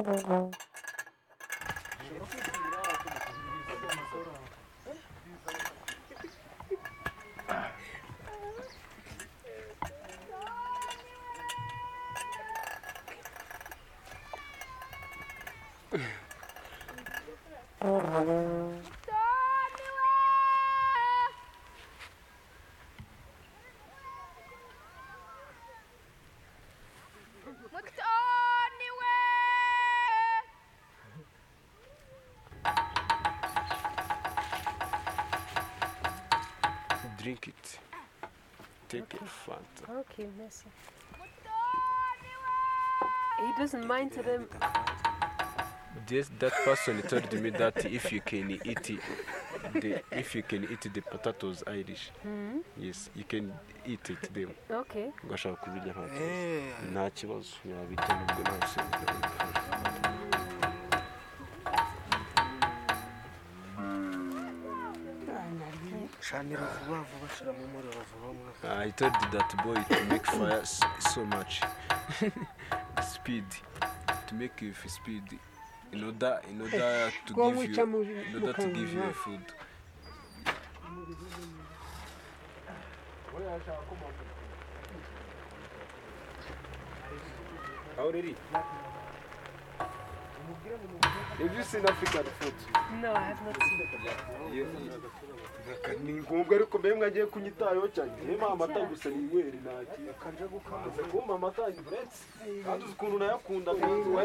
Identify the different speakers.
Speaker 1: Drink it. Take it, Fanta.
Speaker 2: Okay, merci. He doesn't mind to them.
Speaker 1: That person told me that if you can eat the potatoes Irish, yes, you can eat it them.
Speaker 2: Okay.
Speaker 1: Gashaka kubirya nta kibazo yabijya nubwo nose. I told that boy to make fire so much speed, to make you speed in order to give you food. Already? Have you seen African food?
Speaker 2: No, I have not seen it.
Speaker 1: Ni ngombwa ariko mbe mwagiye kunyitayo cyane hema amata gusa ni weri naki akanje gukaza kuma amata ibretse kandi ukuntu nayakunda